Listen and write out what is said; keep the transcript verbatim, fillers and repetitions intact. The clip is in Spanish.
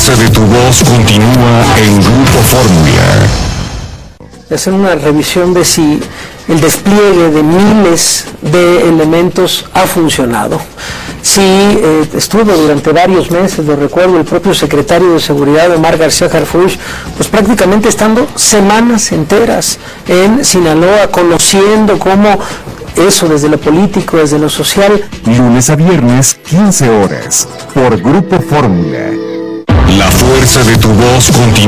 fuerza de tu voz continúa en Grupo Fórmula. Hacer una revisión de si el despliegue de miles de elementos ha funcionado. Sí, eh, estuvo durante varios meses, lo recuerdo, el propio secretario de Seguridad, Omar García Harfuch, pues prácticamente estando semanas enteras en Sinaloa, conociendo cómo eso desde lo político, desde lo social. Lunes a viernes, quince horas, por Grupo Fórmula. La fuerza de tu voz continúa.